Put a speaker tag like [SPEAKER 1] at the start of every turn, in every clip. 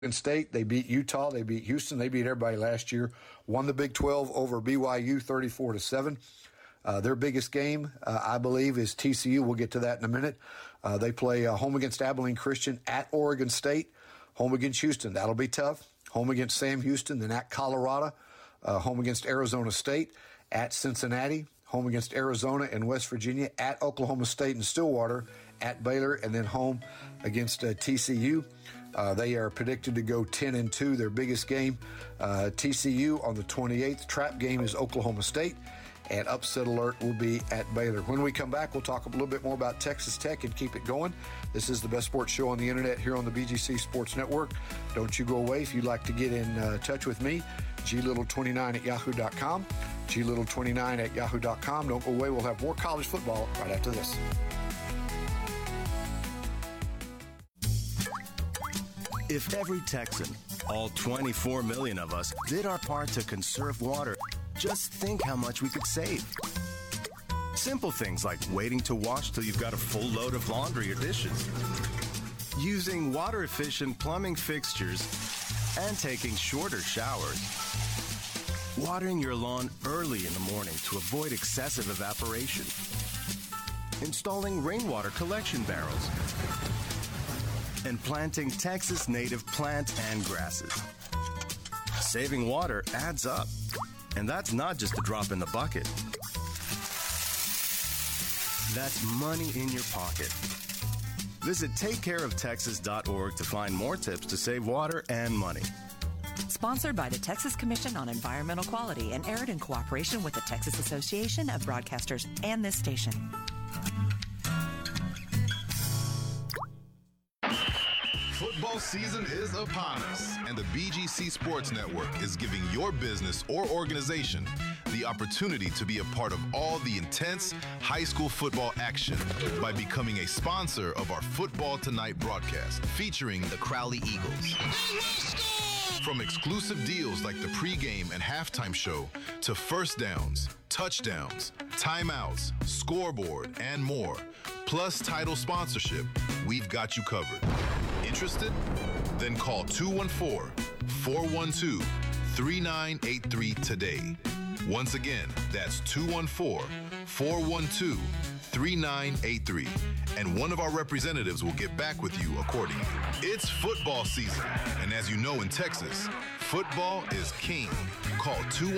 [SPEAKER 1] State. They beat Utah. They beat Houston. They beat everybody last year. Won the Big 12 over BYU 34-7. Their biggest game, I believe, is TCU. We'll get to that in a minute. They play home against Abilene Christian, at Oregon State, home against Houston. That'll be tough. Home against Sam Houston, then at Colorado, home against Arizona State, at Cincinnati, home against Arizona and West Virginia, at Oklahoma State and Stillwater, at Baylor, and then home against TCU. They are predicted to go 10-2, their biggest game. TCU on the 28th. Trap game is Oklahoma State, and upset alert will be at Baylor. When we come back, we'll talk a little bit more about Texas Tech and keep it going. This is the best sports show on the internet here on the BGC Sports Network. Don't you go away. If you'd like to get in touch with me, glittle29@yahoo.com, glittle29@yahoo.com. Don't go away. We'll have more college football right after this.
[SPEAKER 2] If every Texan, all 24 million of us, did our part to conserve water, just think how much we could save. Simple things like waiting to wash till you've got a full load of laundry or dishes, using water-efficient plumbing fixtures, and taking shorter showers. Watering your lawn early in the morning to avoid excessive evaporation. Installing rainwater collection barrels. And planting Texas native plants and grasses. Saving water adds up. And that's not just a drop in the bucket. That's money in your pocket. Visit TakeCareOfTexas.org to find more tips to save water and money.
[SPEAKER 3] Sponsored by the Texas Commission on Environmental Quality and aired in cooperation with the Texas Association of Broadcasters and this station.
[SPEAKER 4] Football season is upon us, and the BGC Sports Network is giving your business or organization the opportunity to be a part of all the intense high school football action by becoming a sponsor of our Football Tonight broadcast featuring the Crowley Eagles. From exclusive deals like the pregame and halftime show to first downs, touchdowns, timeouts, scoreboard, and more, plus title sponsorship, we've got you covered. Interested? Then call 214-412-3983 today. Once again, that's 214-412-3983. And one of our representatives will get back with you accordingly. It's football season. And as you know in Texas, football is king. Call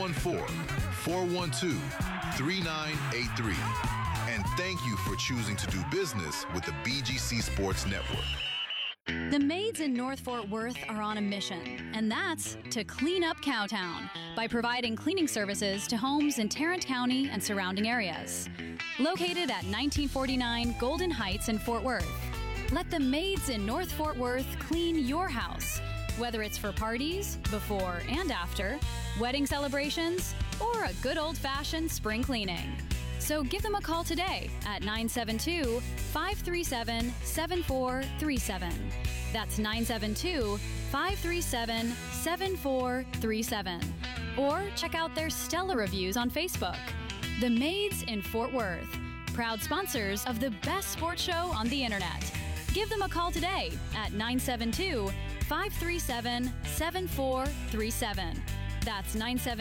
[SPEAKER 4] 214-412-3983. And thank you for choosing to do business with the BGC Sports Network.
[SPEAKER 5] The maids in North Fort Worth are on a mission, and that's to clean up Cowtown by providing cleaning services to homes in Tarrant County and surrounding areas. Located at 1949 Golden Heights in Fort Worth, let the maids in North Fort Worth clean your house, whether it's for parties, before and after, wedding celebrations, or a good old-fashioned spring cleaning. So give them a call today at 972-537-7437. That's 972-537-7437. Or check out their stellar reviews on Facebook. The Maids in Fort Worth, proud sponsors of the best sports show on the internet. Give them a call today at 972-537-7437. That's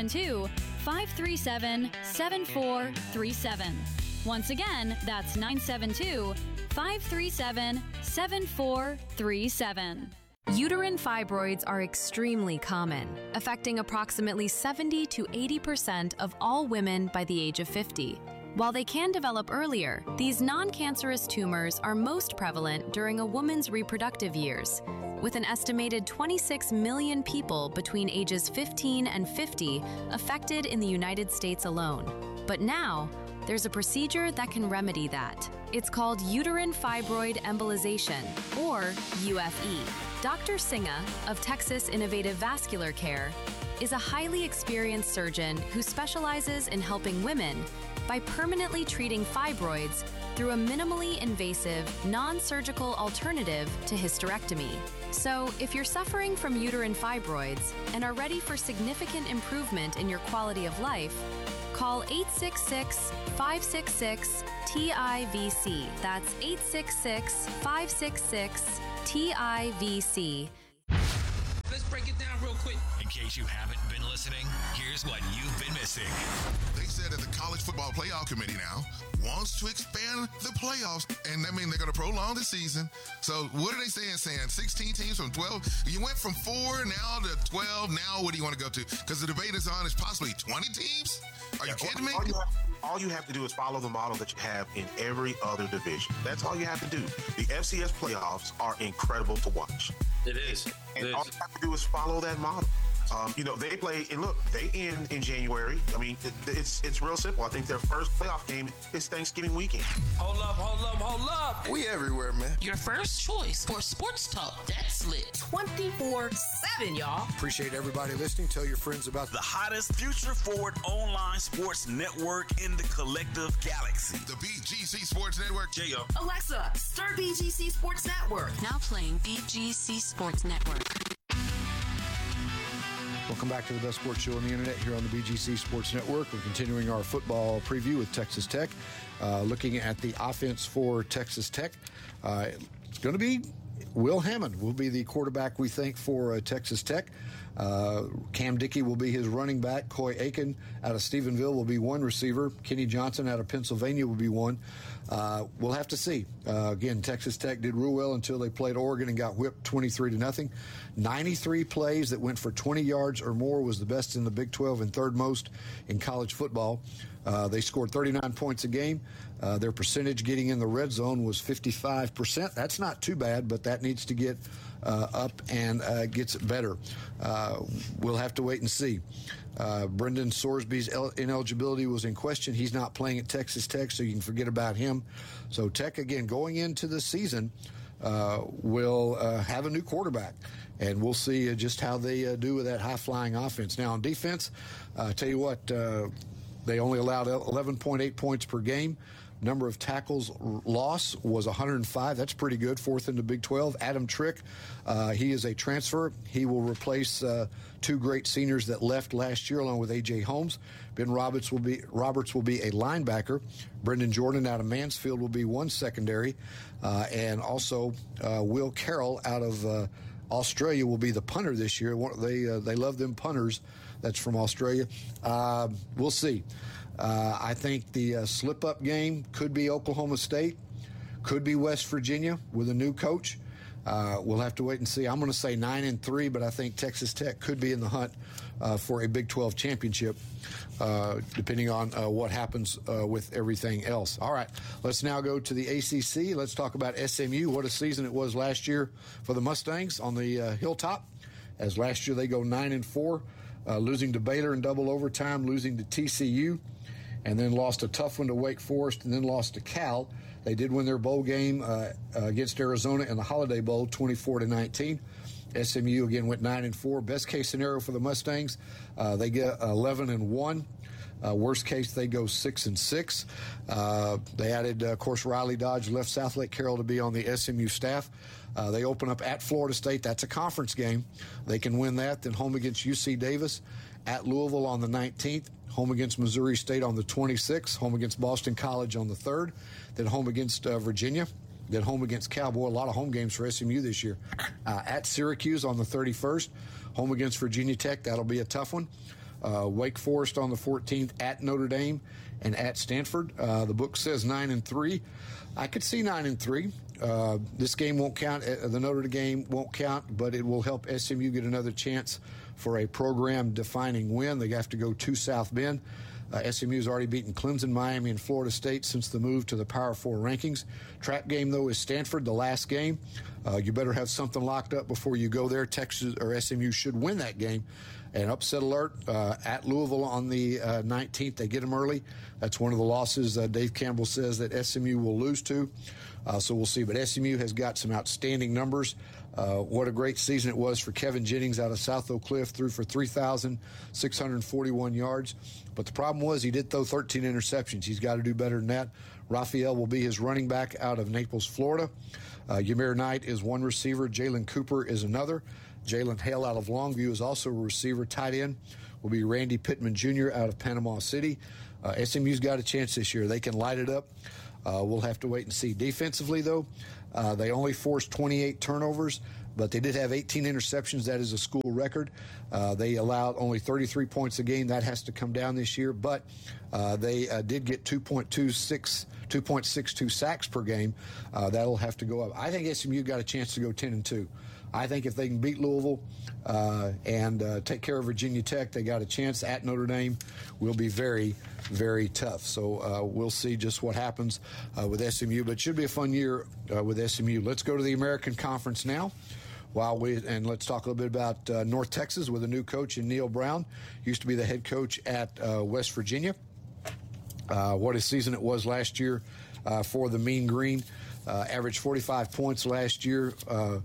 [SPEAKER 5] 972-537-7437. Once again, that's 972-537-7437.
[SPEAKER 6] Uterine fibroids are extremely common, affecting approximately 70 to 80% of all women by the age of 50. While they can develop earlier, these non-cancerous tumors are most prevalent during a woman's reproductive years, with an estimated 26 million people between ages 15 and 50 affected in the United States alone. But now, there's a procedure that can remedy that. It's called uterine fibroid embolization, or UFE. Dr. Singa of Texas Innovative Vascular Care is a highly experienced surgeon who specializes in helping women by permanently treating fibroids through a minimally invasive, non-surgical alternative to hysterectomy. So, if you're suffering from uterine fibroids and are ready for significant improvement in your quality of life, call 866-566-TIVC. That's 866-566-TIVC.
[SPEAKER 7] it down real quick.
[SPEAKER 8] In case you haven't been listening, here's what you've been missing.
[SPEAKER 4] They said that the College Football Playoff Committee now wants to expand the playoffs, and that means they're going to prolong the season. So what are they saying? 16 teams from 12? You went from 4 now to 12. Now what do you want to go to? Because the debate is on is possibly 20 teams? Are you kidding me?
[SPEAKER 9] All you have to do is follow the model that you have in every other division. That's all you have to do. The FCS playoffs are incredible to watch.
[SPEAKER 7] It is.
[SPEAKER 9] And all you have to do is follow that model. They play, and look, they end in January. I mean, it's real simple. I think their first playoff game is Thanksgiving weekend.
[SPEAKER 7] Hold up.
[SPEAKER 10] We everywhere, man.
[SPEAKER 11] Your first choice for sports talk that's lit 24/7, y'all.
[SPEAKER 1] Appreciate everybody listening. Tell your friends about
[SPEAKER 12] the hottest future forward online sports network in the collective galaxy.
[SPEAKER 4] The BGC Sports Network.
[SPEAKER 12] J.O.
[SPEAKER 11] Alexa, start BGC Sports Network.
[SPEAKER 6] Now playing BGC Sports Network.
[SPEAKER 1] Welcome back to the best sports show on the internet here on the BGC Sports Network. We're continuing our football preview with Texas Tech, looking at the offense for Texas Tech. It's going to be Will Hammond will be the quarterback, we think, for Texas Tech. Cam Dickey will be his running back. Coy Aiken out of Stephenville will be one receiver. Kenny Johnson out of Pennsylvania will be one. We'll have to see. Again, Texas Tech did real well until they played Oregon and got whipped 23-0. 93 plays that went for 20 yards or more was the best in the Big 12 and third most in college football. They scored 39 points a game. Their percentage getting in the red zone was 55%. That's not too bad, but that needs to get up and gets better. We'll have to wait and see. Brendan Sorsby's ineligibility was in question. He's not playing at Texas Tech, so you can forget about him. So Tech, again, going into the season, will have a new quarterback, and we'll see just how they do with that high-flying offense. Now, on defense, tell you what, they only allowed 11.8 points per game. Number of tackles lost was 105. That's pretty good, fourth in the Big 12. Adam Trick, he is a transfer. He will replace two great seniors that left last year, along with A.J. Holmes. Ben Roberts will be a linebacker. Brendan Jordan out of Mansfield will be one secondary. And also Will Carroll out of Australia will be the punter this year. They love them punters. That's from Australia. We'll see. I think the slip-up game could be Oklahoma State, could be West Virginia with a new coach. We'll have to wait and see. I'm going to say 9-3, but I think Texas Tech could be in the hunt for a Big 12 championship, depending on what happens with everything else. All right, let's now go to the ACC. Let's talk about SMU. What a season it was last year for the Mustangs on the Hilltop. As last year they go 9-4, losing to Baylor in double overtime, losing to TCU, and then lost a tough one to Wake Forest, and then lost to Cal. They did win their bowl game against Arizona in the Holiday Bowl, 24-19. SMU again went 9-4. Best case scenario for the Mustangs, they get 11-1. Worst case, they go 6-6. They added, of course, Riley Dodge left South Lake Carroll to be on the SMU staff. They open up at Florida State. That's a conference game. They can win that. Then home against UC Davis, at Louisville on the 19th, home against Missouri State on the 26th, home against Boston College on the 3rd, then home against Virginia, then home against Cal. Boy, a lot of home games for SMU this year. At Syracuse on the 31st, home against Virginia Tech. That'll be a tough one. Wake Forest on the 14th, at Notre Dame, and at Stanford. The book says 9-3. I could see 9-3. This game won't count. The Notre Dame game won't count, but it will help SMU get another chance for a program-defining win. They have to go to South Bend. SMU has already beaten Clemson, Miami, and Florida State since the move to the Power 4 rankings. Trap game, though, is Stanford, the last game. You better have something locked up before you go there. Texas or SMU should win that game. And upset alert at Louisville on the 19th. They get them early. That's one of the losses Dave Campbell says that SMU will lose to. So we'll see. But SMU has got some outstanding numbers. What a great season it was for Kevin Jennings out of South Oak Cliff, threw for 3,641 yards. But the problem was he did throw 13 interceptions. He's got to do better than that. Raphael will be his running back out of Naples, Florida. Ymir Knight is one receiver. Jalen Cooper is another. Jalen Hale out of Longview is also a receiver. Tight end will be Randy Pittman Jr. out of Panama City. SMU's got a chance this year. They can light it up. We'll have to wait and see. Defensively, though, they only forced 28 turnovers. but they did have 18 interceptions. That is a school record. They allowed only 33 points a game. That has to come down this year, but they did get 2.62 sacks per game. That'll have to go up. I think SMU got a chance to go 10-2. I think if they can beat Louisville and take care of Virginia Tech, they got a chance. At Notre Dame will be very, very tough. So we'll see just what happens with SMU. But it should be a fun year with SMU. Let's go to the American Conference now. And let's talk a little bit about North Texas with a new coach in Neil Brown. Used to be the head coach at West Virginia. What a season it was last year for the Mean Green. Averaged 45 points last year.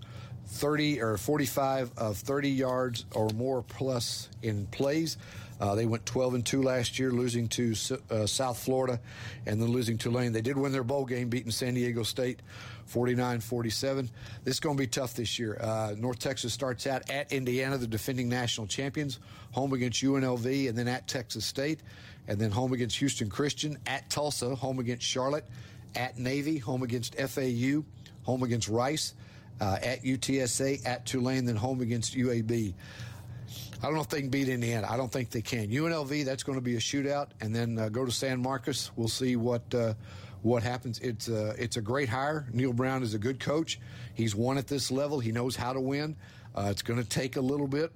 [SPEAKER 1] 45 of 30 yards or more plus in plays. They went 12-2 last year, losing to South Florida and then losing Tulane. They did win their bowl game, beating San Diego State 49-47. This is going to be tough this year. North Texas starts out at Indiana, the defending national champions, home against UNLV, and then at Texas State, and then home against Houston Christian, at Tulsa, home against Charlotte, at Navy, home against FAU, home against Rice, at UTSA, at Tulane, then home against UAB. I don't know if they can beat Indiana. I don't think they can. UNLV, that's going to be a shootout, and then go to San Marcos. We'll see what happens. It's a great hire. Neil Brown is a good coach. He's won at this level. He knows how to win. It's going to take a little bit.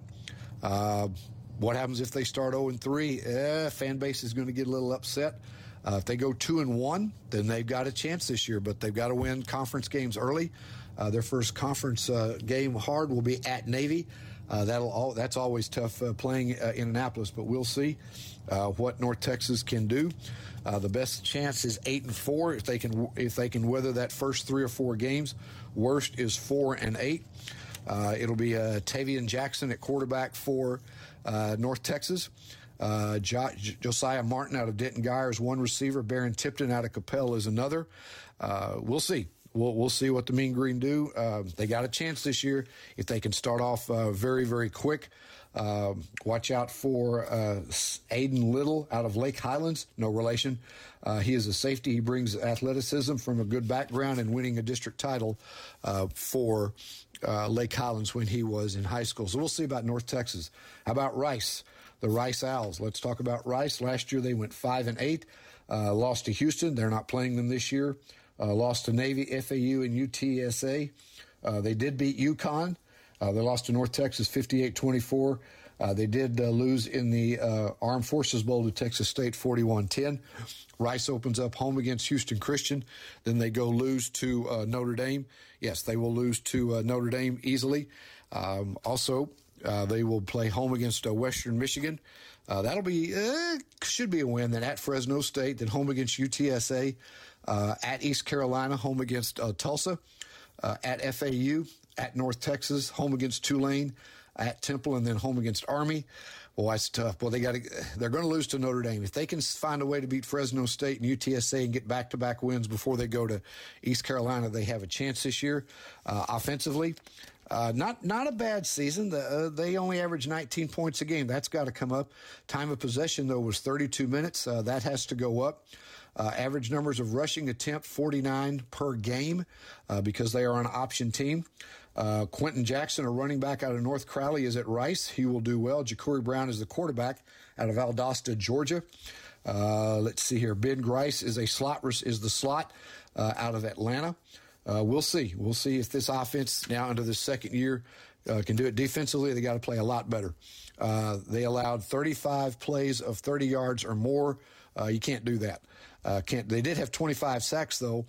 [SPEAKER 1] What happens if they start 0-3? Fan base is going to get a little upset. If they go 2-1, then they've got a chance this year, but they've got to win conference games early. Their first conference game hard will be at Navy. That's always tough playing in Annapolis, but we'll see what North Texas can do. The best chance is 8-4 if they can weather that first 3 or 4 games. Worst is 4-8. It'll be Tavian Jackson at quarterback for North Texas. Josiah Martin out of Denton Guyer is one receiver. Barron Tipton out of Capel is another. We'll see. We'll see what the Mean Green do. They got a chance this year if they can start off very, very quick. Watch out for Aiden Little out of Lake Highlands. No relation. He is a safety. He brings athleticism from a good background and winning a district title for Lake Highlands when he was in high school. So we'll see about North Texas. How about Rice? The Rice Owls. Let's talk about Rice. Last year they went 5-8. Lost to Houston. They're not playing them this year. Lost to Navy, FAU, and UTSA. They did beat UConn. They lost to North Texas 58-24. They did lose in the Armed Forces Bowl to Texas State 41-10. Rice opens up home against Houston Christian. Then they go lose to Notre Dame. Yes, they will lose to Notre Dame easily. Also, they will play home against Western Michigan. That'll be should be a win. Then at Fresno State, then home against UTSA, at East Carolina, home against Tulsa, at FAU, at North Texas, home against Tulane, at Temple, and then home against Army. Boy, that's tough. Boy, they're going to lose to Notre Dame. If they can find a way to beat Fresno State and UTSA and get back-to-back wins before they go to East Carolina, they have a chance this year. Offensively, not a bad season. They only average 19 points a game. That's got to come up. Time of possession, though, was 32 minutes. That has to go up. Average numbers of rushing attempt, 49 per game because they are an option team. Quentin Jackson, a running back out of North Crowley, is at Rice. He will do well. Ja'Cory Brown is the quarterback out of Valdosta, Georgia. Let's see here. Ben Grice is the slot out of Atlanta. We'll see. We'll see if this offense now into the second year can do it. Defensively, they got to play a lot better. They allowed 35 plays of 30 yards or more. You can't do that. They did have 25 sacks, though,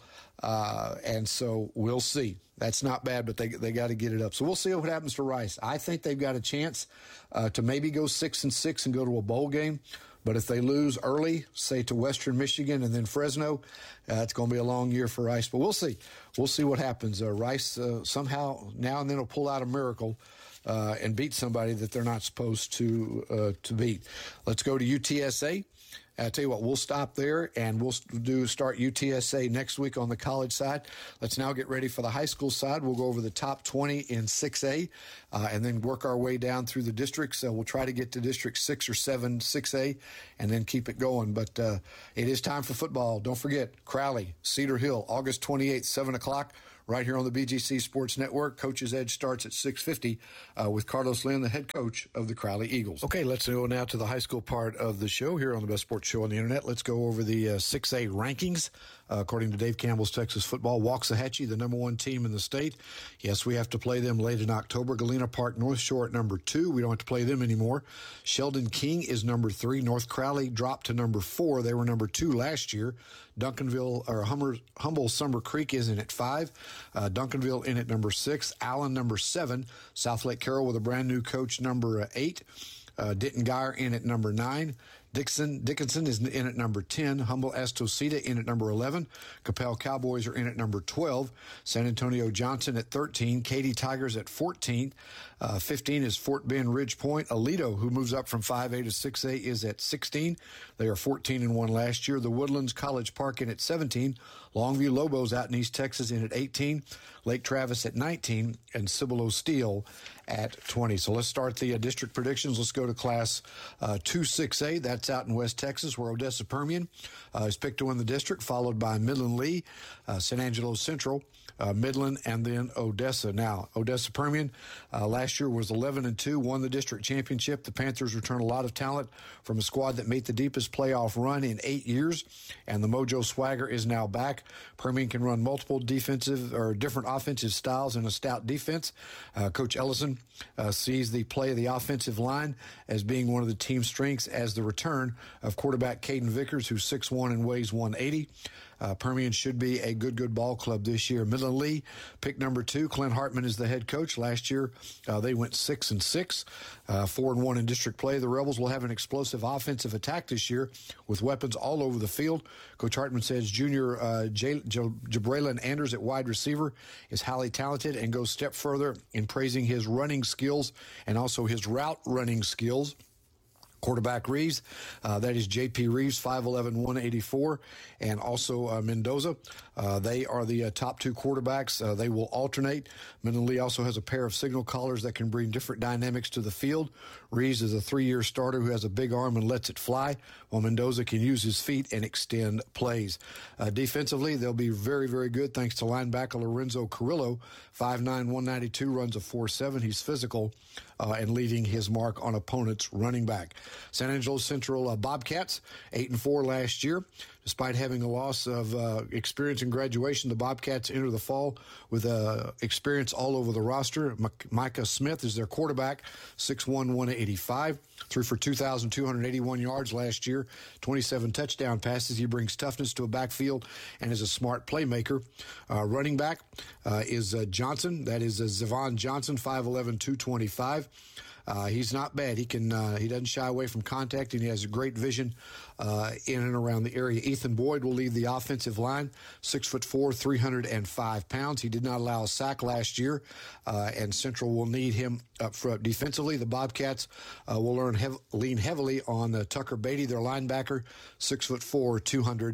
[SPEAKER 1] and so we'll see. That's not bad, but they got to get it up. So we'll see what happens to Rice. I think they've got a chance to maybe go 6-6 and go to a bowl game. But if they lose early, say to Western Michigan and then Fresno, it's going to be a long year for Rice. But we'll see. We'll see what happens. Rice somehow now and then will pull out a miracle and beat somebody that they're not supposed to beat. Let's go to UTSA. I'll tell you what, we'll stop there, and we'll start UTSA next week on the college side. Let's now get ready for the high school side. We'll go over the top 20 in 6A and then work our way down through the districts. We'll try to get to District 6 or 7, 6A, and then keep it going. But it is time for football. Don't forget, Crowley, Cedar Hill, August 28th, 7 o'clock. right here on the BGC Sports Network. Coach's Edge starts at 6:50 with Carlos Lynn, the head coach of the Crowley Eagles. Okay, let's go now to the high school part of the show here on the best sports show on the internet. Let's go over the 6A rankings. According to Dave Campbell's Texas Football, Waxahachie, the number 1 team in the state. Yes, we have to play them late in October. Galena Park North Shore at number 2. We don't have to play them anymore. Sheldon King is number 3. North Crowley dropped to number 4. They were number 2 last year. Duncanville or Humble Summer Creek is in at 5. Duncanville in at number 6. Allen number 7. South Lake Carroll with a brand new coach number 8. Denton Geyer in at number 9. Dickinson is in at number 10. Humble Estosita in at number 11. Capel Cowboys are in at number 12. San Antonio Johnson at 13. Katy Tigers at 14. 15 is Fort Bend Ridge Point. Aledo, who moves up from 5A to 6A, is at 16. They are 14-1 last year. The Woodlands College Park in at 17. Longview Lobos out in East Texas in at 18. Lake Travis at 19. And Cibolo Steel at 20. So let's start the district predictions. Let's go to Class 2-6A. That's out in West Texas, where Odessa Permian is picked to win the district, followed by Midland Lee, San Angelo Central, Midland, and then Odessa. Now, Odessa Permian last year was 11-2, won the district championship. The Panthers return a lot of talent from a squad that made the deepest playoff run in 8 years, and the Mojo Swagger is now back. Permian can run multiple defensive or different offensive styles and a stout defense. Coach Ellison sees the play of the offensive line as being one of the team's strengths, as the return of quarterback Caden Vickers, who's 6'1" and weighs 180. Permian should be a good ball club this year. Midland Lee, pick number 2. Clint Hartman is the head coach. Last year, they went 6-6, 4-1 in district play. The Rebels will have an explosive offensive attack this year with weapons all over the field. Coach Hartman says junior Jabraylon Anders at wide receiver is highly talented, and goes a step further in praising his running skills and also his route running skills. Quarterback Reeves, that is J.P. Reeves, 5'11", 184, and also Mendoza. They are the top 2 quarterbacks. They will alternate. Midland Lee also has a pair of signal callers that can bring different dynamics to the field. Reeves is a 3-year starter who has a big arm and lets it fly, while Mendoza can use his feet and extend plays. Defensively, they'll be very good thanks to linebacker Lorenzo Carrillo, 5'9", 192, runs a 4.7. He's physical and leaving his mark on opponents' running back. San Angelo Central Bobcats, 8-4 last year. Despite having a loss of experience in graduation, the Bobcats enter the fall with experience all over the roster. Micah Smith is their quarterback, 6'1", 185. Threw for 2,281 yards last year, 27 touchdown passes. He brings toughness to a backfield and is a smart playmaker. Running back is Johnson. That is Zavon Johnson, 5'11", 225. He's not bad. He doesn't shy away from contact, and he has a great vision in and around the area. Ethan Boyd will lead the offensive line, 6'4", 305 pounds. He did not allow a sack last year, and Central will need him up front. Defensively, the Bobcats will lean heavily on Tucker Beatty, their linebacker, 6'4",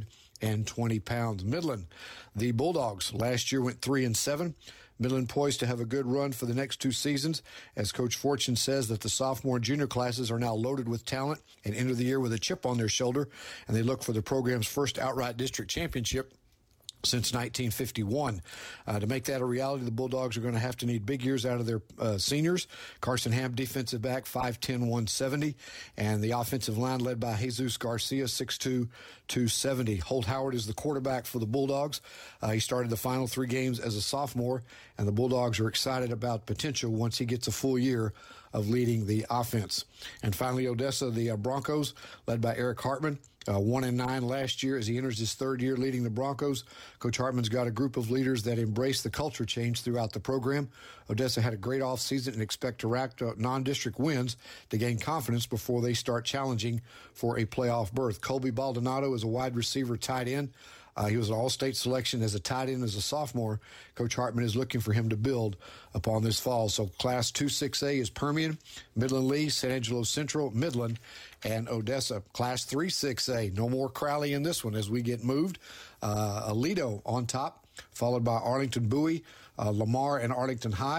[SPEAKER 1] 220 pounds. Midland, the Bulldogs, last year went 3-7. Midland poised to have a good run for the next 2 seasons, as Coach Fortune says that the sophomore and junior classes are now loaded with talent and enter the year with a chip on their shoulder, and they look for the program's first outright district championship since 1951. To make that a reality, the Bulldogs are going to have to need big years out of their seniors. Carson Ham, defensive back, 5'10", 170, and the offensive line led by Jesus Garcia, 6'2", 270. Holt Howard is the quarterback for the Bulldogs. He started the final 3 games as a sophomore, and the Bulldogs are excited about potential once he gets a full year of leading the offense. And finally, Odessa, the Broncos, led by Eric Hartman, 1-9 last year as he enters his 3rd year leading the Broncos. Coach Hartman's got a group of leaders that embrace the culture change throughout the program. Odessa had a great offseason and expect to rack non-district wins to gain confidence before they start challenging for a playoff berth. Colby Baldonado is a wide receiver tight end. He was an all-state selection as a tight end as a sophomore. Coach Hartman is looking for him to build upon this fall. So Class 2-6A is Permian, Midland Lee, San Angelo Central, Midland, and Odessa. Class 3-6A, no more Crowley in this one as we get moved. Aledo on top, followed by Arlington Bowie, Lamar, and Arlington High.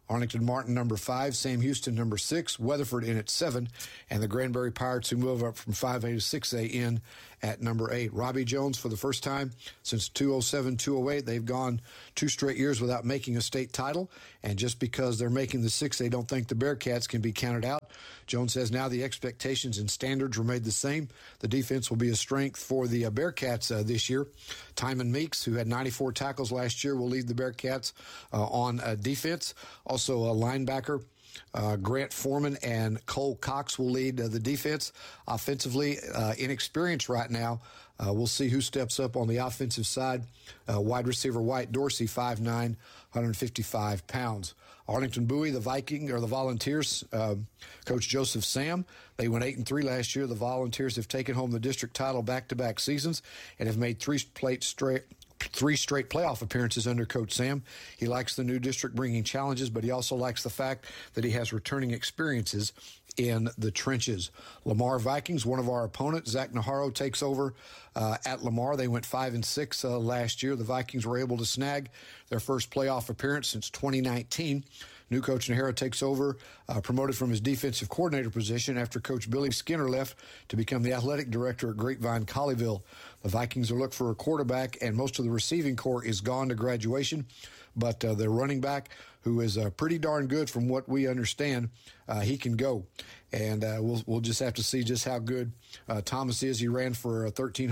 [SPEAKER 1] Arlington Martin, number 5. Sam Houston, number 6. Weatherford in at 7. And the Granbury Pirates, who move up from 5A to 6A, in at number 8. Robbie Jones, for the first time since 2007-2008, they've gone 2 straight years without making a state title. And just because they're making the 6, they don't think the Bearcats can be counted out. Jones says now the expectations and standards were made the same. The defense will be a strength for the Bearcats this year. Timon Meeks, who had 94 tackles last year, will lead the Bearcats on defense. Also a linebacker, Grant Foreman and Cole Cox will lead the defense. Offensively, inexperienced right now. We'll see who steps up on the offensive side. Wide receiver White Dorsey, 5'9", 155 pounds. Arlington Bowie, the Volunteers, Coach Joseph Sam, they went 8-3 last year. The Volunteers have taken home the district title back-to-back seasons and have made 3 straight playoff appearances under Coach Sam. He likes the new district bringing challenges, but he also likes the fact that he has returning experiences in the trenches. Lamar Vikings, one of our opponents, Zach Najarro, takes over at Lamar. They went 5-6 last year. The Vikings were able to snag their first playoff appearance since 2019. New coach Najarro takes over, promoted from his defensive coordinator position after Coach Billy Skinner left to become the athletic director at Grapevine Colleyville. The Vikings are looking for a quarterback, and most of the receiving corps is gone to graduation. But their running back, who is pretty darn good from what we understand, he can go. And we'll just have to see just how good Thomas is. He ran for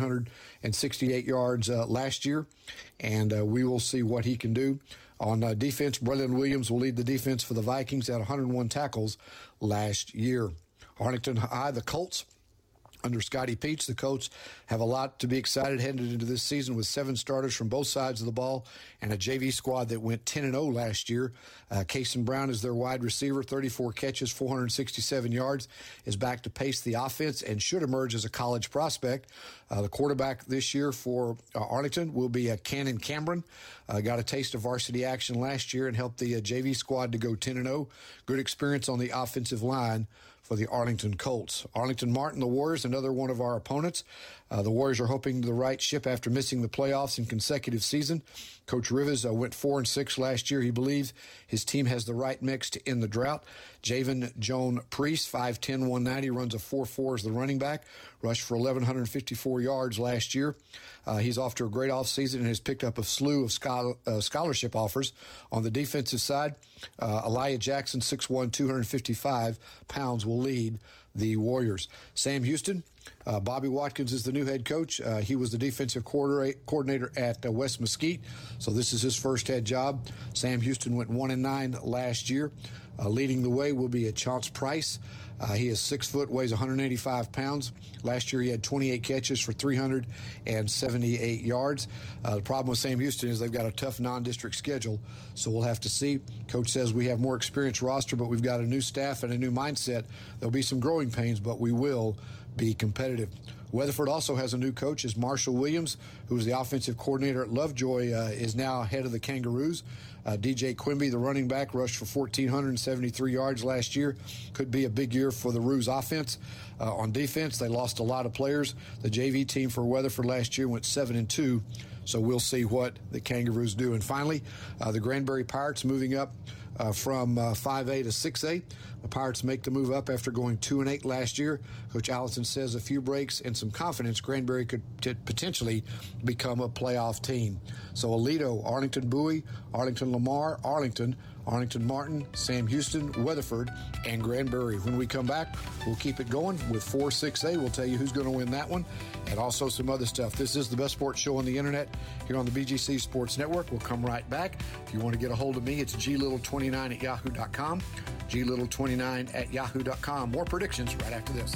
[SPEAKER 1] 1,368 yards last year, and we will see what he can do. On defense, Braylon Williams will lead the defense for the Vikings at 101 tackles last year. Arlington High, the Colts, under Scotty Peach, the Colts have a lot to be excited headed into this season with 7 starters from both sides of the ball and a JV squad that went 10-0 last year. Kason Brown is their wide receiver, 34 catches, 467 yards, is back to pace the offense and should emerge as a college prospect. The quarterback this year for Arlington will be Cannon Cameron. Got a taste of varsity action last year and helped the JV squad to go 10-0. Good experience on the offensive line for the Arlington Colts. Arlington Martin, the Warriors, another one of our opponents. The Warriors are hoping to right ship after missing the playoffs in consecutive season. Coach Rivas went 4-6 last year. He believes his team has the right mix to end the drought. Javen Joan Priest, 5'10", 190, runs a 4.4 as the running back, rushed for 1,154 yards last year. He's off to a great offseason and has picked up a slew of scholarship offers. On the defensive side, Elijah Jackson, 6'1", 255 pounds, will lead the Warriors. Sam Houston, Bobby Watkins is the new head coach. He was the defensive coordinator at West Mesquite, so this is his first head job. Sam Houston went 1-9 last year. Leading the way will be Chance Price. He is 6 foot, weighs 185 pounds. Last year he had 28 catches for 378 yards. The problem with Sam Houston is they've got a tough non-district schedule, so we'll have to see. Coach says we have more experienced roster, but we've got a new staff and a new mindset. There'll be some growing pains, but we will be competitive. Weatherford also has a new coach, is Marshall Williams, who was the offensive coordinator at Lovejoy, is now head of the Kangaroos. DJ Quimby, the running back, rushed for 1,473 yards last year. Could be a big year for the Roos offense. On defense, they lost a lot of players. The JV team for Weatherford last year went 7-2, so we'll see what the Kangaroos do. And finally, the Granbury Pirates moving up from 5A to 6A. The Pirates make the move up after going 2-8 last year. Coach Allison says a few breaks and some confidence, Granbury could potentially become a playoff team. So Aledo, Arlington Bowie, Arlington Lamar, Arlington Martin, Sam Houston, Weatherford, and Granbury. When we come back, we'll keep it going with 4-6A. We'll tell you who's going to win that one and also some other stuff. This is the best sports show on the internet here on the BGC Sports Network. We'll come right back. If you want to get a hold of me, it's glittle29@yahoo.com. glittle29@yahoo.com. More predictions right after this.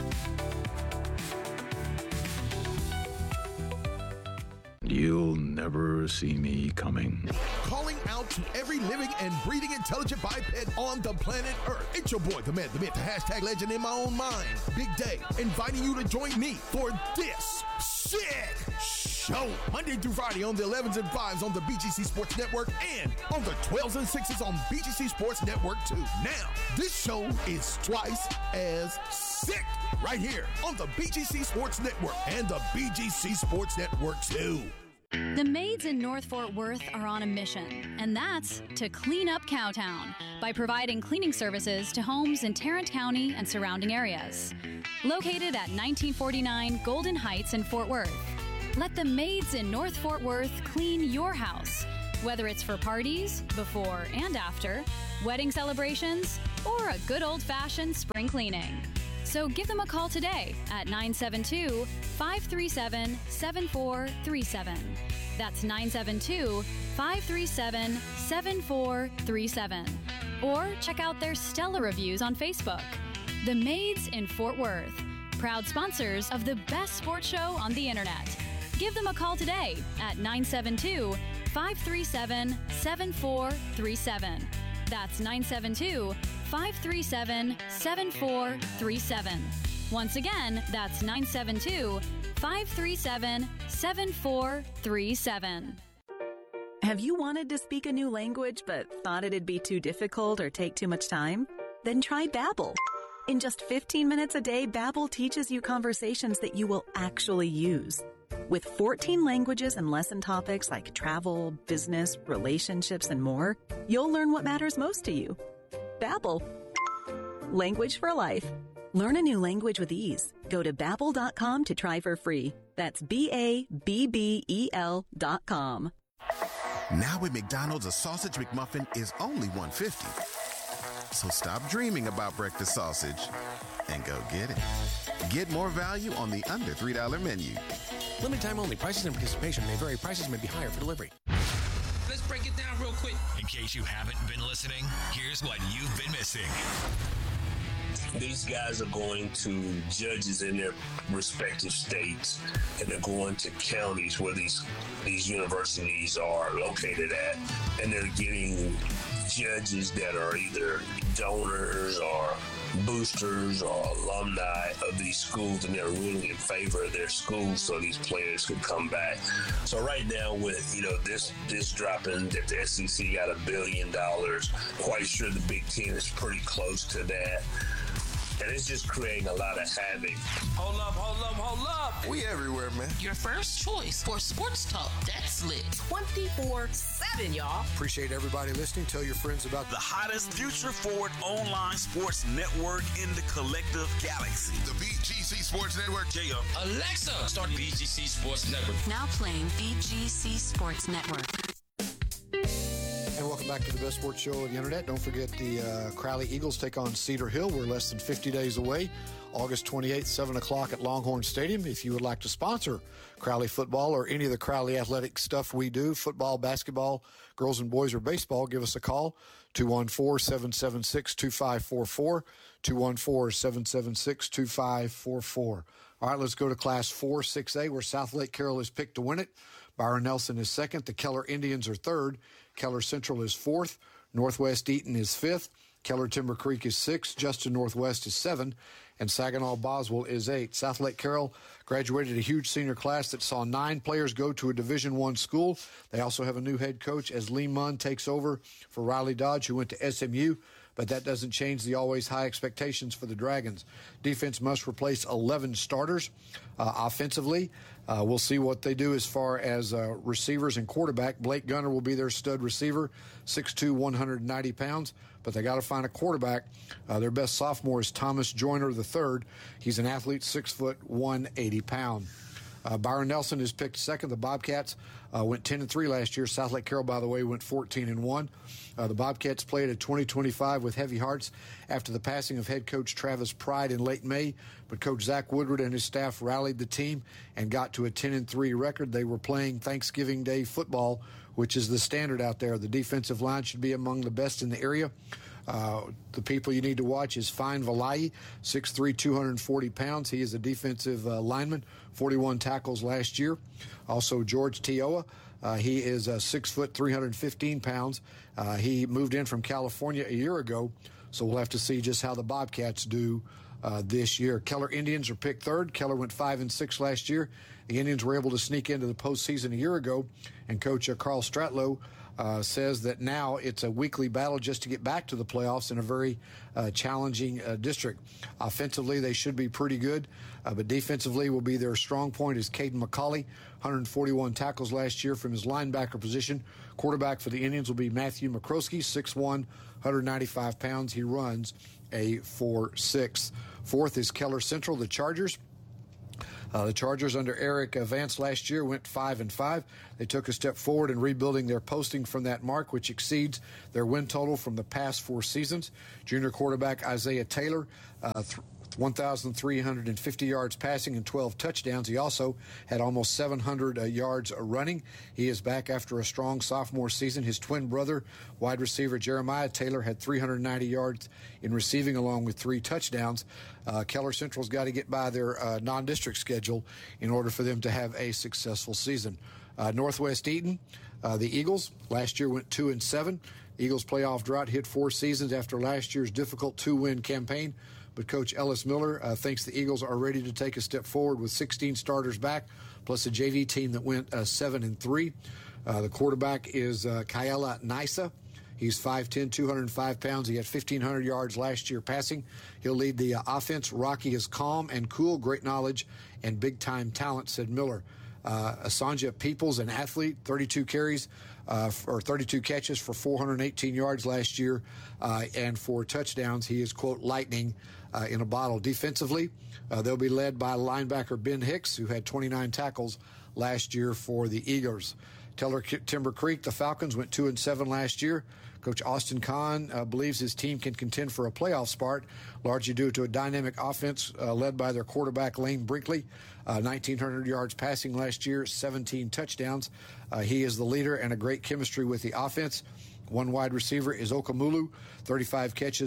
[SPEAKER 10] You'll never see me coming.
[SPEAKER 13] Calling out to every living and breathing intelligent biped on the planet Earth. It's your boy, the man, the myth, the hashtag legend in my own mind, Big Day, inviting you to join me for this sick show. Monday through Friday on the 11s and 5s on the BGC Sports Network and on the 12s and 6s on BGC Sports Network too. Now, this show is twice as sick right here on the BGC Sports Network and the BGC Sports Network too.
[SPEAKER 5] The maids in North Fort Worth are on a mission, and that's to clean up Cowtown by providing cleaning services to homes in Tarrant County and surrounding areas. Located at 1949 Golden Heights in Fort Worth, let the maids in North Fort Worth clean your house, whether it's for parties, before and after, wedding celebrations, or a good old-fashioned spring cleaning. So give them a call today at 972-537-7437. That's 972-537-7437. Or check out their stellar reviews on Facebook. The Maids in Fort Worth, proud sponsors of the best sports show on the internet. Give them a call today at 972-537-7437. That's 972-537-7437. Once again, that's 972-537-7437.
[SPEAKER 3] Have you wanted to speak a new language but thought it'd be too difficult or take too much time? Then try Babbel. In just 15 minutes a day, Babbel teaches you conversations that you will actually use. With 14 languages and lesson topics like travel, business, relationships, and more, you'll learn what matters most to you. Babbel. Language for life. Learn a new language with ease. Go to Babbel.com to try for free. That's BABBEL.com.
[SPEAKER 14] Now at McDonald's, a sausage McMuffin is only $1.50. So stop dreaming about breakfast sausage and go get it. Get more value on the under $3 menu.
[SPEAKER 7] Limited time only. Prices and participation may vary. Prices may be higher for delivery.
[SPEAKER 8] Let's break it down real quick. In case you haven't been listening, here's what you've been missing.
[SPEAKER 15] These guys are going to judges in their respective states, and they're going to counties where these universities are located at, and they're getting judges that are either donors or boosters or alumni of these schools, and they're ruling in favor of their schools so these players could come back. So right now with, this dropping that the SEC got $1 billion, quite sure the Big Ten is pretty close to that. And it's just creating a lot of havoc.
[SPEAKER 7] Hold up.
[SPEAKER 14] We everywhere, man.
[SPEAKER 11] Your first choice for sports talk that's lit 24/7, y'all.
[SPEAKER 1] Appreciate everybody listening. Tell your friends about
[SPEAKER 12] the hottest future forward online sports network in the collective galaxy.
[SPEAKER 4] The BGC Sports Network.
[SPEAKER 12] Yeah.
[SPEAKER 7] Alexa, start BGC Sports Network.
[SPEAKER 6] Now playing BGC Sports Network.
[SPEAKER 1] And welcome back to the best sports show on the internet. Don't forget the Crowley Eagles take on Cedar Hill. We're less than 50 days away. August 28th, 7 o'clock at Longhorn Stadium. If you would like to sponsor Crowley football or any of the Crowley athletic stuff we do, football, basketball, girls and boys, or baseball, give us a call, 214-776-2544, 214-776-2544. All right, let's go to Class 4, 6A, where South Lake Carroll is picked to win it. Byron Nelson is second. The Keller Indians are third. Keller Central is fourth. Northwest Eaton is fifth. Keller Timber Creek is sixth. Justin Northwest is seven. And Saginaw Boswell is eight. South Lake Carroll graduated a huge senior class that saw 9 players go to a Division I school. They also have a new head coach as Lee Munn takes over for Riley Dodge, who went to SMU. But that doesn't change the always high expectations for the Dragons. Defense must replace 11 starters. Offensively, we'll see what they do as far as receivers and quarterback. Blake Gunner will be their stud receiver, 6'2", 190 pounds. But they got to find a quarterback. Their best sophomore is Thomas Joyner III. He's an athlete, 6 foot, 180 pound. Byron Nelson is picked second. The Bobcats went 10-3 last year. South Lake Carroll, by the way, went 14-1. The Bobcats played at 2025 with heavy hearts after the passing of head coach Travis Pride in late May. But Coach Zach Woodward and his staff rallied the team and got to a 10-3 record. They were playing Thanksgiving Day football, which is the standard out there. The defensive line should be among the best in the area. The people you need to watch is Fine Valai, 6'3", 240 pounds. He is a defensive lineman, 41 tackles last year. Also, George Tioa, he is 6 foot, 315 pounds. He moved in from California a year ago, so we'll have to see just how the Bobcats do this year. Keller Indians are picked third. Keller went 5-6 last year. The Indians were able to sneak into the postseason a year ago, and Coach Carl Stratlow says that now it's a weekly battle just to get back to the playoffs in a very challenging district. Offensively, they should be pretty good, but defensively will be their strong point is Caden McCauley, 141 tackles last year from his linebacker position. Quarterback for the Indians will be Matthew McCroskey, 6'1", 195 pounds. He runs a 4.6. Fourth is Keller Central, the Chargers. The Chargers under Eric Vance last year went 5-5. They took a step forward in rebuilding their posting from that mark, which exceeds their win total from the past 4 seasons. Junior quarterback Isaiah Taylor, 1,350 yards passing and 12 touchdowns. He also had almost 700 yards running. He is back after a strong sophomore season. His twin brother, wide receiver Jeremiah Taylor, had 390 yards in receiving along with 3 touchdowns. Keller Central's got to get by their non-district schedule in order for them to have a successful season. Northwest Eaton, the Eagles, last year went 2-7. Eagles playoff drought hit 4 seasons after last year's difficult 2-win campaign. But Coach Ellis Miller thinks the Eagles are ready to take a step forward with 16 starters back, plus a JV team that went 7-3. The quarterback is Kyela Nisa. He's 5'10", 205 pounds. He had 1,500 yards last year passing. He'll lead the offense. Rocky is calm and cool, great knowledge, and big-time talent, said Miller. Asanja Peoples, an athlete, 32 carries or 32 catches for 418 yards last year and 4 touchdowns. He is, quote, lightning in a bottle. Defensively, they'll be led by linebacker Ben Hicks, who had 29 tackles last year for the Eagles. Timber Creek, the Falcons, went 2-7 last year. Coach Austin Kahn believes his team can contend for a playoff spot, largely due to a dynamic offense led by their quarterback, Lane Brinkley. 1,900 yards passing last year, 17 touchdowns. He is the leader and a great chemistry with the offense. One wide receiver is Okamulu, 35 catches,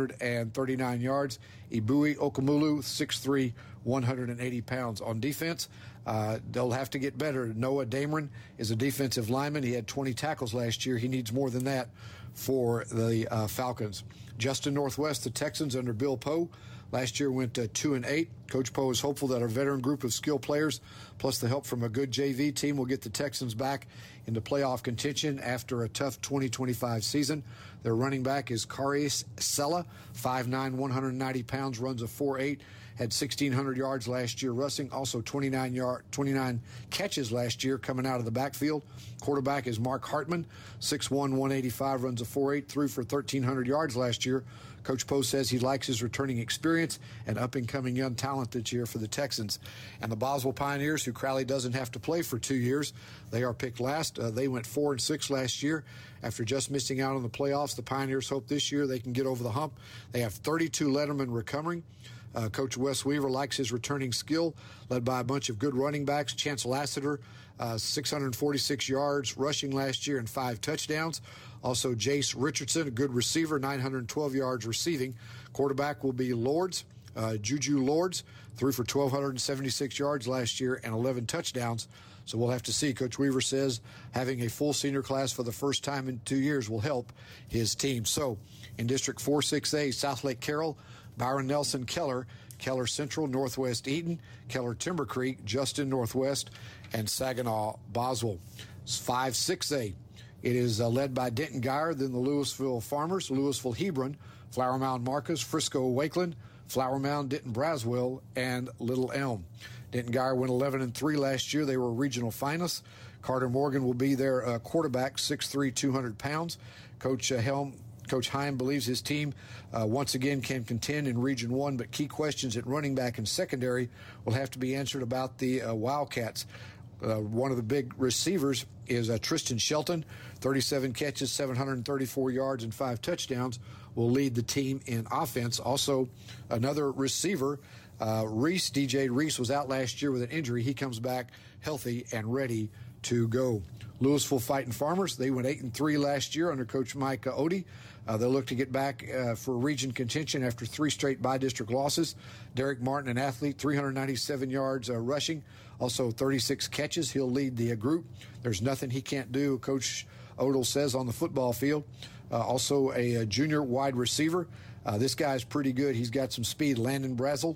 [SPEAKER 1] 439 yards. Ibui Okamulu, 6'3", 180 pounds. On defense, they'll have to get better. Noah Dameron is a defensive lineman. He had 20 tackles last year. He needs more than that for the Falcons. Justin Northwest, the Texans under Bill Poe, last year went 2-8. Coach Poe is hopeful that our veteran group of skilled players, plus the help from a good JV team, will get the Texans back into playoff contention after a tough 2025 season. Their running back is Karius Sella, 5'9", 190 pounds, runs a 4.8, had 1,600 yards last year rushing, also 29 catches last year coming out of the backfield. Quarterback is Mark Hartman, 6'1", 185, runs a 4.8, threw for 1,300 yards last year. Coach Poe says he likes his returning experience and up-and-coming young talent this year for the Texans. And the Boswell Pioneers, who Crowley doesn't have to play for 2 years, they are picked last. They went 4-6 last year. After just missing out on the playoffs, the Pioneers hope this year they can get over the hump. They have 32 lettermen recovering. Coach Wes Weaver likes his returning skill, led by a bunch of good running backs. Chance Lassiter, 646 yards rushing last year and 5 touchdowns. Also, Jace Richardson, a good receiver, 912 yards receiving. Quarterback will be Lords. Juju Lords threw for 1,276 yards last year and 11 touchdowns. So we'll have to see. Coach Weaver says having a full senior class for the first time in 2 years will help his team. So in District 4-6A, South Lake Carroll, Byron Nelson Keller, Keller Central, Northwest Eaton, Keller Timber Creek, Justin Northwest, and Saginaw Boswell. 5-6A. It is led by Denton Geyer, then the Louisville Farmers, Louisville Hebron, Flower Mound Marcus, Frisco Wakeland, Flower Mound Denton Braswell, and Little Elm. Denton Geyer went 11-3 last year. They were regional finalists. Carter Morgan will be their quarterback, 6'3", 200 pounds. Coach Heim believes his team once again can contend in Region 1, but key questions at running back and secondary will have to be answered about the Wildcats. One of the big receivers is Tristan Shelton, 37 catches, 734 yards, and 5 touchdowns, will lead the team in offense. Also, another receiver, Reese, DJ Reese, was out last year with an injury. He comes back healthy and ready to go. Louisville Fighting Farmers, they went 8-3 last year under Coach Mike Odie. They'll look to get back for region contention after 3 straight by-district losses. Derek Martin, an athlete, 397 yards rushing, also 36 catches. He'll lead the group. There's nothing he can't do, Coach Odell says, on the football field. Also a junior wide receiver. This guy's pretty good. He's got some speed. Landon Brazel,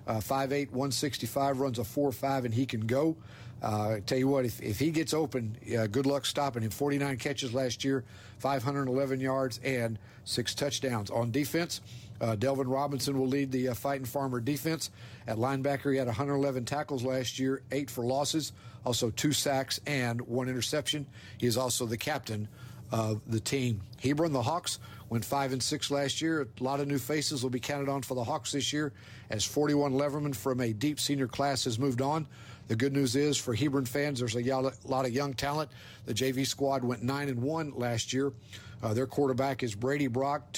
[SPEAKER 1] 5'8", 165, runs a 4.5, and he can go. Tell you what, if he gets open, good luck stopping him. 49 catches last year, 511 yards, and 6 touchdowns. On defense, Delvin Robinson will lead the Fighting Farmer defense. At linebacker, he had 111 tackles last year, 8 for losses, also 2 sacks and 1 interception. He is also the captain of the team. Hebron, the Hawks, went 5-6 last year. A lot of new faces will be counted on for the Hawks this year as 41 Leverman from a deep senior class has moved on. The good news is for Hebron fans, there's a lot of young talent. The JV squad went 9-1 last year. Their quarterback is Brady Brock,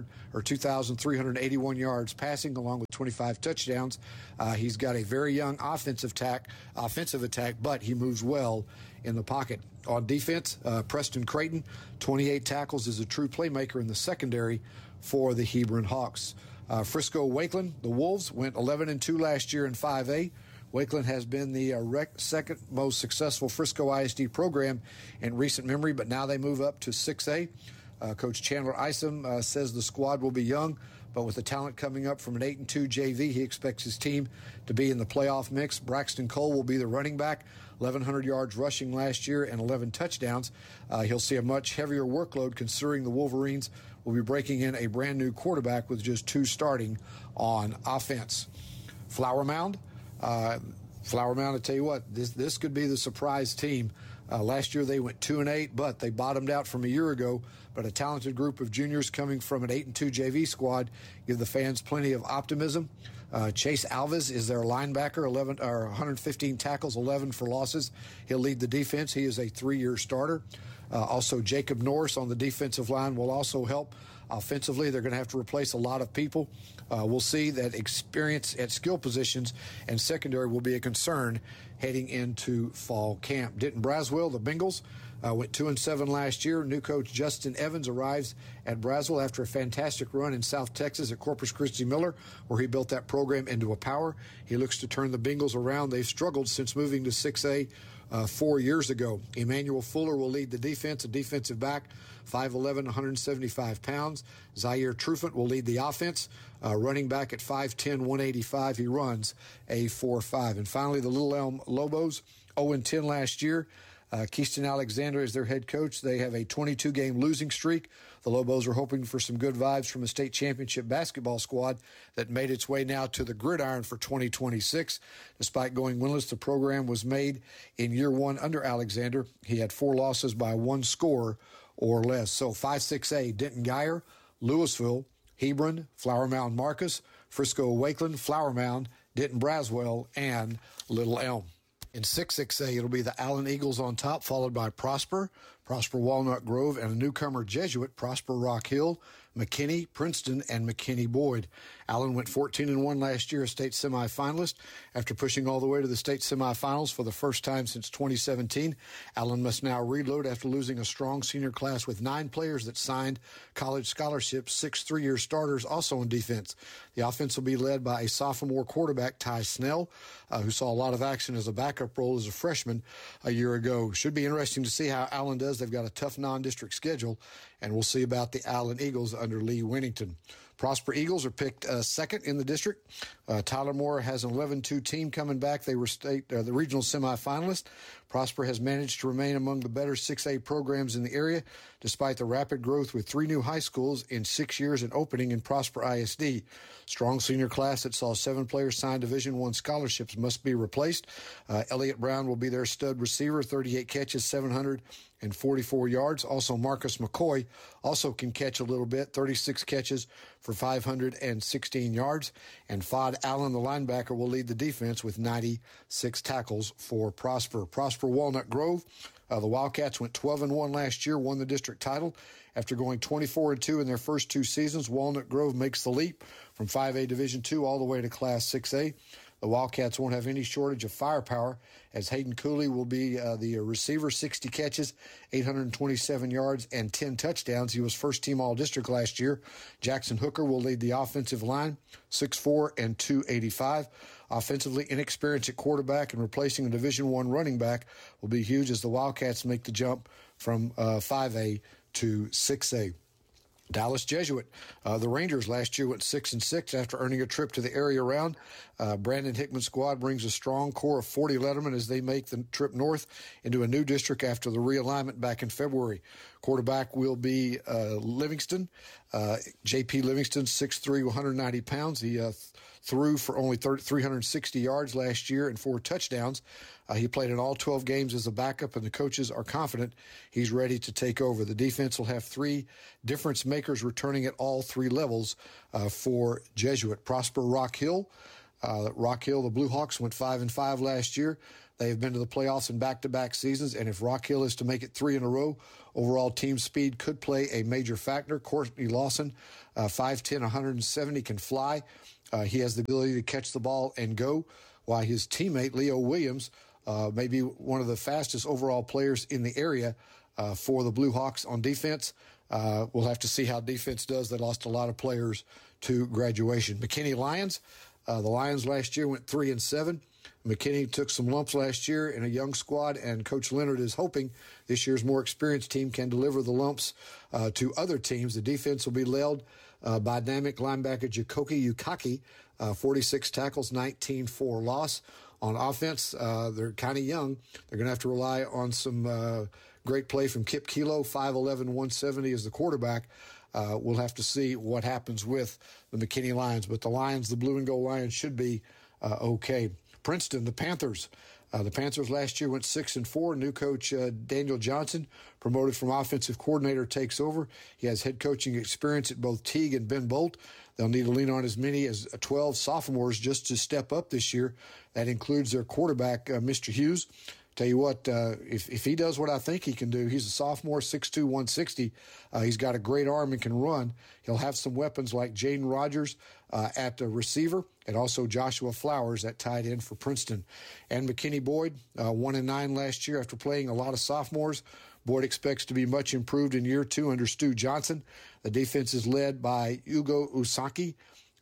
[SPEAKER 1] 2,381 yards passing, along with 25 touchdowns. He's got a very young offensive attack, but he moves well in the pocket. On defense, Preston Creighton, 28 tackles, is a true playmaker in the secondary for the Hebron Hawks. Frisco Wakeland, the Wolves, went 11-2 last year in 5A. Wakeland has been the second most successful Frisco ISD program in recent memory, but now they move up to 6A. Coach Chandler Isom says the squad will be young, but with the talent coming up from an 8-2 JV, he expects his team to be in the playoff mix. Braxton Cole will be the running back, 1,100 yards rushing last year and 11 touchdowns. He'll see a much heavier workload considering the Wolverines will be breaking in a brand new quarterback with just 2 starting on offense. Flower Mound, I tell you what, this could be the surprise team. Last year they went 2-8, but they bottomed out from a year ago. But a talented group of juniors coming from an 8-2 JV squad give the fans plenty of optimism. Chase Alves is their linebacker, 115 tackles, 11 for losses. He'll lead the defense. He is a 3-year starter. Also, Jacob Norris on the defensive line will also help. Offensively, they're going to have to replace a lot of people. We'll see that experience at skill positions and secondary will be a concern heading into fall camp. Denton Braswell, the Bengals, went 2-7 last year. New coach Justin Evans arrives at Braswell after a fantastic run in South Texas at Corpus Christi Miller, where he built that program into a power. He looks to turn the Bengals around. They've struggled since moving to 6A 4 years ago. Emmanuel Fuller will lead the defense, a defensive back, 5'11", 175 pounds. Zaire Trufant will lead the offense, running back at 5'10", 185. He runs a 4.5. And finally, the Little Elm Lobos, 0-10 last year. Keyston Alexander is their head coach. They have a 22-game losing streak. The Lobos are hoping for some good vibes from a state championship basketball squad that made its way now to the gridiron for 2026. Despite going winless, the program was made in year 1 under Alexander. He had 4 losses by 1 score or less. So 5-6A, Denton Geyer, Louisville, Hebron, Flower Mound Marcus, Frisco Wakeland, Flower Mound, Denton Braswell, and Little Elm. In 6-6A, it'll be the Allen Eagles on top, followed by Prosper Walnut Grove, and a newcomer Jesuit, Prosper Rock Hill, McKinney, Princeton, and McKinney Boyd. Allen went 14-1 last year, a state semifinalist. After pushing all the way to the state semifinals for the first time since 2017, Allen must now reload after losing a strong senior class with 9 players that signed college scholarships, 6 3-year starters also on defense. The offense will be led by a sophomore quarterback, Ty Snell, who saw a lot of action as a backup role as a freshman a year ago. Should be interesting to see how Allen does. They've got a tough non-district schedule, and we'll see about the Allen Eagles under Lee Winnington. Prosper Eagles are picked second in the district. Tyler Moore has an 11-2 team coming back. They were the regional semifinalists. Prosper has managed to remain among the better 6A programs in the area, despite the rapid growth with 3 new high schools in 6 years and opening in Prosper ISD. Strong senior class that saw 7 players sign Division I scholarships must be replaced. Elliott Brown will be their stud receiver, 38 catches, 744 yards. Also, Marcus McCoy also can catch a little bit, 36 catches for 516 yards. And Fod Allen, the linebacker, will lead the defense with 96 tackles for Prosper. Prosper Walnut Grove, the Wildcats went 12-1 last year, won the district title. After going 24-2 in their first 2 seasons, Walnut Grove makes the leap from 5A Division II all the way to Class 6A. The Wildcats won't have any shortage of firepower, as Hayden Cooley will be the receiver, 60 catches, 827 yards, and 10 touchdowns. He was first-team All-District last year. Jackson Hooker will lead the offensive line, 6'4" and 285. Offensively, inexperienced at quarterback and replacing a Division I running back will be huge as the Wildcats make the jump from 5A to 6A. Dallas Jesuit. The Rangers last year went 6-6 after earning a trip to the area round. Brandon Hickman's squad brings a strong core of 40 lettermen as they make the trip north into a new district after the realignment back in February. Quarterback will be Livingston. J.P. Livingston, 6'3", 190 pounds. He threw for only 360 yards last year and 4 touchdowns. He played in all 12 games as a backup, and the coaches are confident he's ready to take over. The defense will have 3 difference makers returning at all 3 levels for Jesuit. Prosper Rock Hill. Rock Hill, the Blue Hawks, went 5-5 last year. They have been to the playoffs in back-to-back seasons, and if Rock Hill is to make it 3 in a row, overall team speed could play a major factor. Courtney Lawson, 5'10", 170, can fly. He has the ability to catch the ball and go, while his teammate, Leo Williams, may be one of the fastest overall players in the area for the Blue Hawks on defense. We'll have to see how defense does. They lost a lot of players to graduation. McKinney Lions. The Lions last year went 3-7. McKinney took some lumps last year in a young squad, and Coach Leonard is hoping this year's more experienced team can deliver the lumps to other teams. The defense will be led by dynamic linebacker Jakoki Yukaki, 46 tackles, 19-4 loss. On offense, they're kind of young. They're going to have to rely on some great play from Kip Kilo, 5'11", 170 as the quarterback. We'll have to see what happens with the McKinney Lions. But the Lions, the blue and gold Lions, should be okay. Princeton, the Panthers. The Panthers last year went 6-4. New coach Daniel Johnson, promoted from offensive coordinator, takes over. He has head coaching experience at both Teague and Ben Bolt. They'll need to lean on as many as 12 sophomores just to step up this year. That includes their quarterback, Mr. Hughes. Tell you what, if he does what I think he can do, he's a sophomore, 6'2", 160. He's got a great arm and can run. He'll have some weapons like Jaden Rogers at the receiver, and also Joshua Flowers at tight end for Princeton. And McKinney Boyd, 1-9 last year after playing a lot of sophomores. Boyd expects to be much improved in year 2 under Stu Johnson. The defense is led by Ugo Usaki,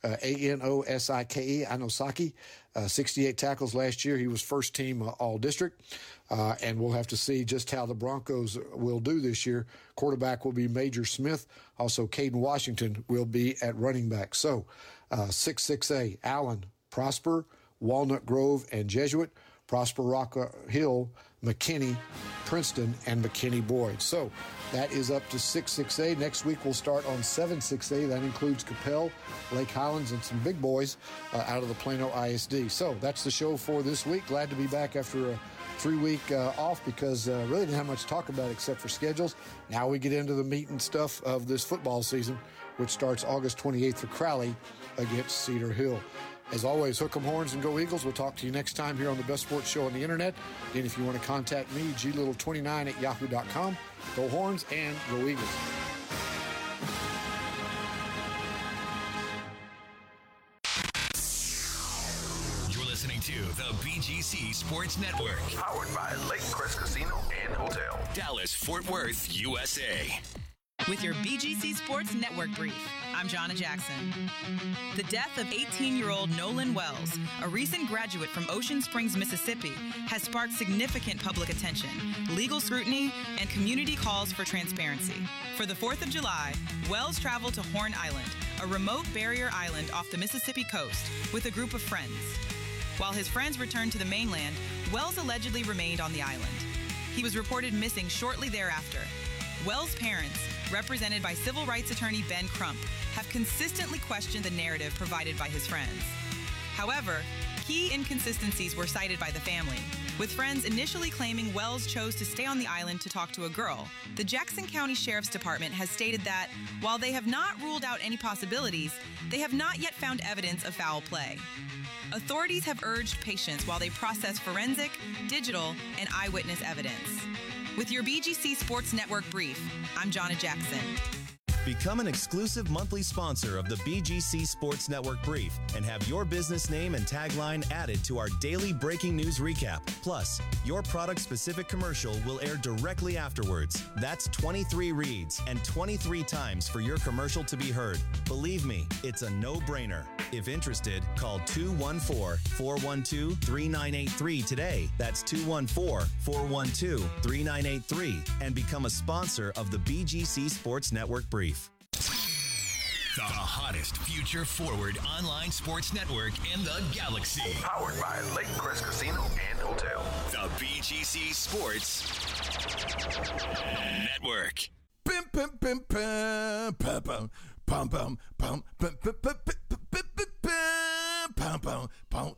[SPEAKER 1] Anosike, Anosaki, 68 tackles last year. He was first team all-district, and we'll have to see just how the Broncos will do this year. Quarterback will be Major Smith. Also, Caden Washington will be at running back. So, 6-6A, Allen, Prosper, Walnut Grove, and Jesuit. Prosper Rock Hill, McKinney, Princeton, and McKinney Boyd. So that is up to 6-6A. Next week we'll start on 7-6A. That includes Capel, Lake Highlands, and some big boys out of the Plano ISD. So that's the show for this week. Glad to be back after a 3-week off because really didn't have much to talk about except for schedules. Now we get into the meat and stuff of this football season, which starts August 28th for Crowley against Cedar Hill. As always, hook 'em horns and go Eagles. We'll talk to you next time here on the Best Sports Show on the Internet. And if you want to contact me, glittle29@yahoo.com. Go Horns and go Eagles.
[SPEAKER 8] You're listening to the BGC Sports Network.
[SPEAKER 16] Powered by Lake Crest Casino and Hotel.
[SPEAKER 8] Dallas, Fort Worth, USA.
[SPEAKER 17] With your BGC Sports Network brief, I'm Jonna Jackson. The death of 18-year-old Nolan Wells, a recent graduate from Ocean Springs, Mississippi, has sparked significant public attention, legal scrutiny, and community calls for transparency. For the 4th of July, Wells traveled to Horn Island, a remote barrier island off the Mississippi coast, with a group of friends. While his friends returned to the mainland, Wells allegedly remained on the island. He was reported missing shortly thereafter. Wells' parents, represented by civil rights attorney Ben Crump, have consistently questioned the narrative provided by his friends. However, key inconsistencies were cited by the family, with friends initially claiming Wells chose to stay on the island to talk to a girl. The Jackson County Sheriff's Department has stated that, while they have not ruled out any possibilities, they have not yet found evidence of foul play. Authorities have urged patience while they process forensic, digital, and eyewitness evidence. With your BGC Sports Network brief, I'm Jonna Jackson.
[SPEAKER 2] Become an exclusive monthly sponsor of the BGC Sports Network Brief and have your business name and tagline added to our daily breaking news recap. Plus, your product-specific commercial will air directly afterwards. That's 23 reads and 23 times for your commercial to be heard. Believe me, it's a no-brainer. If interested, call 214-412-3983 today. That's 214-412-3983 and become a sponsor of the BGC Sports Network Brief.
[SPEAKER 8] The hottest future-forward online sports network in the galaxy.
[SPEAKER 16] Powered by Lake Crest Casino and Hotel.
[SPEAKER 8] The BGC Sports Network.
[SPEAKER 13] Pim pim pim pim pam pam pam pam pam pam pam pam pam pam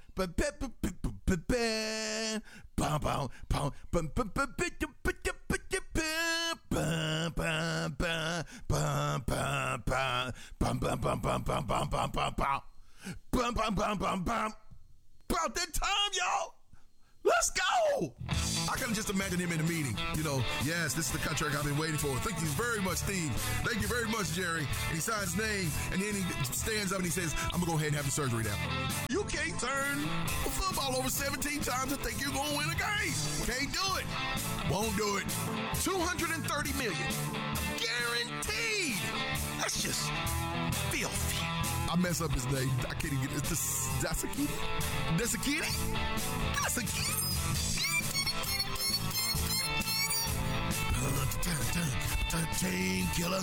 [SPEAKER 13] about that time, y'all. Let's go! I can just imagine him in a meeting. You know, yes, this is the contract I've been waiting for. Thank you very much, Steve. Thank you very much, Jerry. And he signs his name, and then he stands up and he says, I'm going to go ahead and have the surgery now. You can't turn the football over 17 times and think you're going to win a game. Can't do it. Won't do it. $230 million. Guaranteed. That's just filthy. I mess up his name. I can't even get it. It's Dasakiti? Dasakiti? Dasakiti? Chain killer.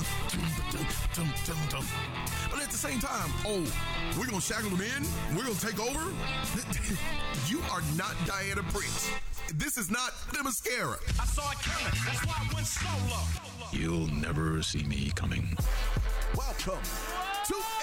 [SPEAKER 13] But at the same time, we're going to shackle him in? We're going to take over? You are not Diana Prince. This is not the mascara.
[SPEAKER 18] I saw it coming. That's why I went solo.
[SPEAKER 10] You'll never see me coming.
[SPEAKER 13] Welcome to